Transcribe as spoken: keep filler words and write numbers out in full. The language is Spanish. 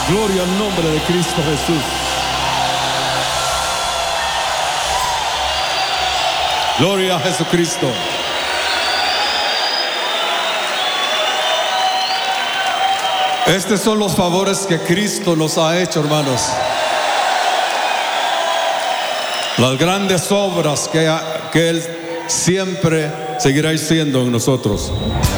Gloria al nombre de Cristo Jesús. Gloria a Jesucristo. Estos son los favores que Cristo nos ha hecho, hermanos. Las grandes obras que, que Él siempre seguirá haciendo en nosotros.